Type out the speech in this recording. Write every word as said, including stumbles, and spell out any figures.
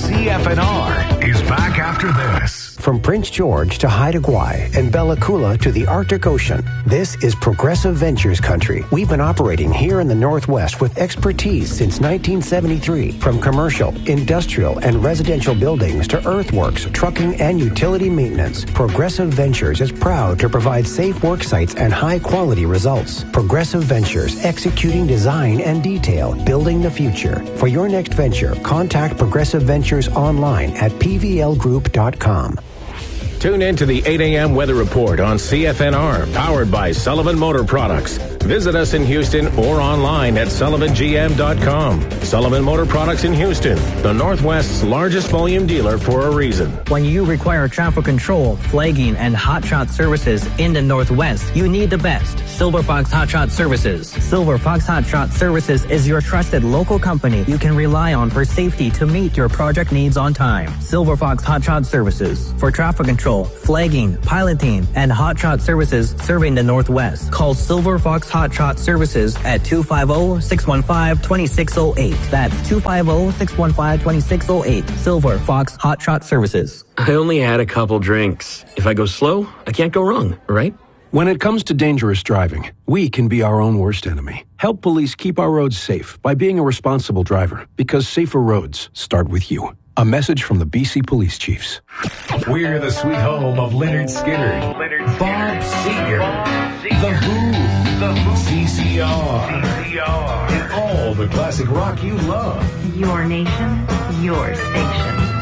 C F N R is back after this. From Prince George to Haida Gwaii and Bella Coola to the Arctic Ocean, this is Progressive Ventures country. We've been operating here in the Northwest with expertise since nineteen seventy-three. From commercial, industrial, and residential buildings to earthworks, trucking, and utility maintenance, Progressive Ventures is proud to provide safe work sites and high-quality results. Progressive Ventures, executing design and detail, building the future. For your next venture, contact Progressive Ventures online at p v l group dot com. Tune in to the eight a.m. weather report on C F N R, powered by Sullivan Motor Products. Visit us in Houston or online at sullivan g m dot com. Sullivan Motor Products in Houston, the Northwest's largest volume dealer for a reason. When you require traffic control, flagging, and hotshot services in the Northwest, you need the best. Silver Fox Hotshot Services. Silver Fox Hotshot Services is your trusted local company you can rely on for safety to meet your project needs on time. Silver Fox Hotshot Services. For traffic control, flagging, piloting, and hotshot services serving the Northwest. Call Silver Fox Hotshot Services at two five zero, six one five, two six zero eight. That's two five zero, six one five, two six zero eight. Silver Fox Hotshot Services. I only had a couple drinks. If I go slow, I can't go wrong, right? When it comes to dangerous driving, we can be our own worst enemy. Help police keep our roads safe by being a responsible driver, because safer roads start with you. A message from the B C Police Chiefs. We're the sweet home of Leonard Skinner, Bob Seger, The Who, The Who, C C R, and all the classic rock you love. Your nation, your station.